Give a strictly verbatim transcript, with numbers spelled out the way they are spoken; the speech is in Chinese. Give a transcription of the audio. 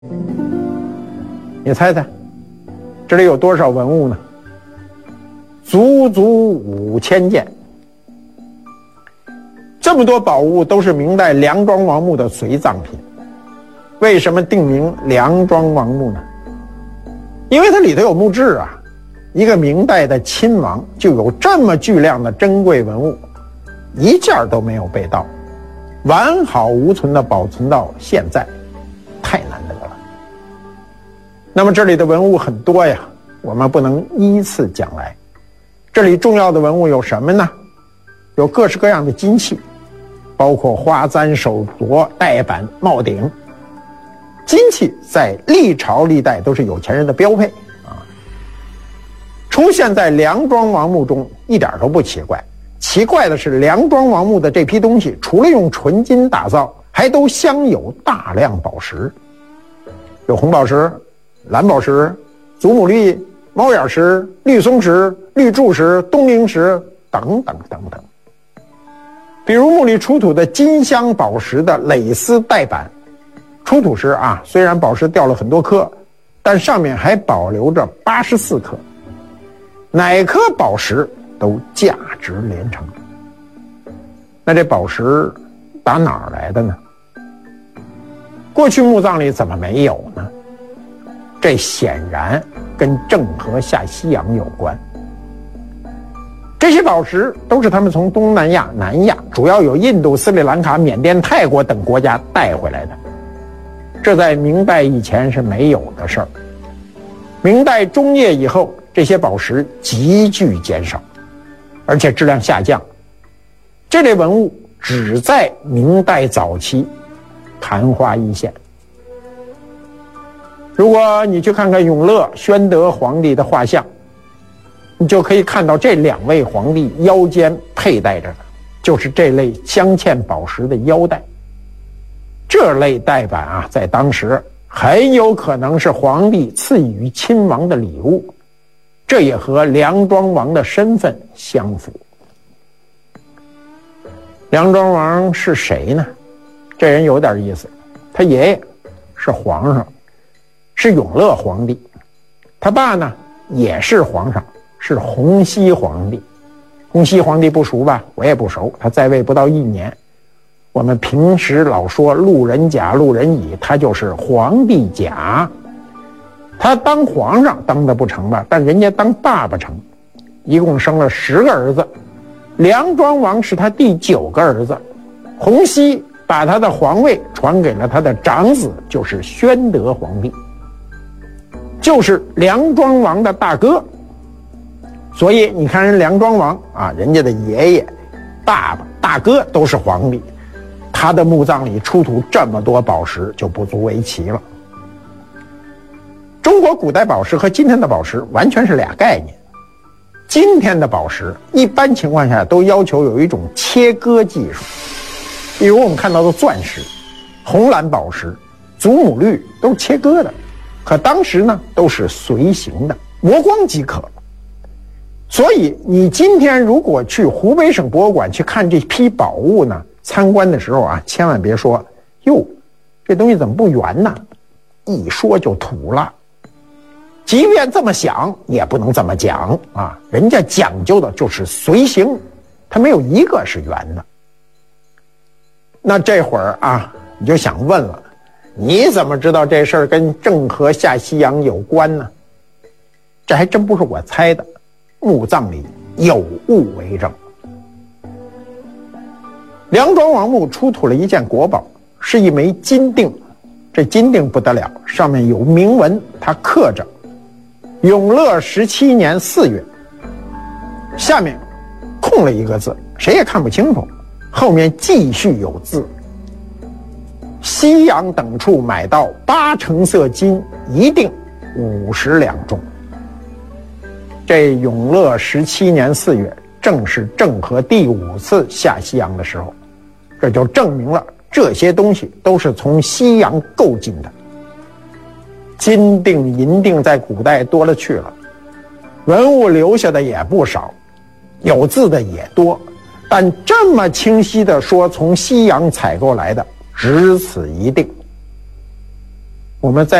你猜猜，这里有多少文物呢？足足五千件。这么多宝物都是明代梁庄王墓的随葬品。为什么定名梁庄王墓呢？因为它里头有墓志啊。一个明代的亲王就有这么巨量的珍贵文物，一件都没有被盗，完好无存的保存到现在，太难得了。那么这里的文物很多呀，我们不能依次讲来。这里重要的文物有什么呢？有各式各样的金器，包括花簪、手镯、带板、帽顶。金器在历朝历代都是有钱人的标配啊。出现在梁庄王墓中一点都不奇怪，奇怪的是梁庄王墓的这批东西除了用纯金打造，还都镶有大量宝石，有红宝石、蓝宝石、祖母绿、猫眼石、绿松石、绿柱石、东陵石等等等等。比如墓里出土的金镶宝石的蕾丝带板，出土时啊，虽然宝石掉了很多颗，但上面还保留着八十四颗，哪颗宝石都价值连城。那这宝石打哪儿来的呢？过去墓葬里怎么没有呢？这显然跟郑和下西洋有关。这些宝石都是他们从东南亚、南亚，主要有印度、斯里兰卡、缅甸、泰国等国家带回来的。这在明代以前是没有的事儿。明代中叶以后，这些宝石急剧减少，而且质量下降。这类文物只在明代早期昙花一现。如果你去看看永乐、宣德皇帝的画像，你就可以看到这两位皇帝腰间佩戴着的就是这类镶嵌宝石的腰带。这类带板啊，在当时很有可能是皇帝赐予亲王的礼物，这也和梁庄王的身份相符。梁庄王是谁呢？这人有点意思，他爷爷是皇上，是永乐皇帝，他爸呢也是皇上，是洪熙皇帝。洪熙皇帝不熟吧？我也不熟，他在位不到一年。我们平时老说路人甲路人乙，他就是皇帝甲。他当皇上当得不成吧，但人家当爸爸成，一共生了十个儿子。梁庄王是他第九个儿子，洪熙把他的皇位传给了他的长子，就是宣德皇帝，就是梁庄王的大哥。所以你看人梁庄王啊，人家的爷爷、爸爸、大哥都是皇帝，他的墓葬里出土这么多宝石就不足为奇了。中国古代宝石和今天的宝石完全是俩概念。今天的宝石一般情况下都要求有一种切割技术，比如我们看到的钻石、红蓝宝石、祖母绿都是切割的，可当时呢都是随形的，磨光即可。所以你今天如果去湖北省博物馆去看这批宝物呢，参观的时候啊，千万别说哟，这东西怎么不圆呢？一说就土了。即便这么想，也不能这么讲啊！人家讲究的就是随形，它没有一个是圆的。那这会儿啊，你就想问了，你怎么知道这事儿跟郑和下西洋有关呢？这还真不是我猜的，墓葬里有物为证。梁庄王墓出土了一件国宝，是一枚金锭。这金锭不得了，上面有铭文，它刻着永乐十七年四月，下面空了一个字，谁也看不清楚，后面继续有字：西洋等处买到八成色金一锭五十两重。这永乐十七年四月正是郑和第五次下西洋的时候，这就证明了这些东西都是从西洋购进的。金锭银锭在古代多了去了，文物留下的也不少，有字的也多，但这么清晰地说从西洋采购来的只此一锭。 我们在